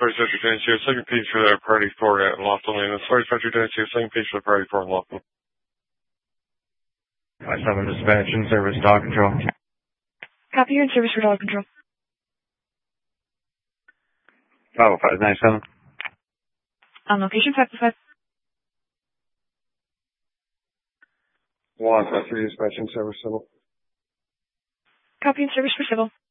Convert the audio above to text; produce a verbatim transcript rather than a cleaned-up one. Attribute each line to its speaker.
Speaker 1: Sorry, Secretary Dance here. Second page for the party four at Lofton Lane. Sorry, Secretary Dance here. Second page for the party four in Lofton.
Speaker 2: five seven dispatch in service, dog control.
Speaker 3: Copy, you're in service for dog control.
Speaker 2: five oh five nine seven.
Speaker 3: On location, five oh five.
Speaker 1: One, five three dispatch in service civil.
Speaker 3: Copy, in service for civil.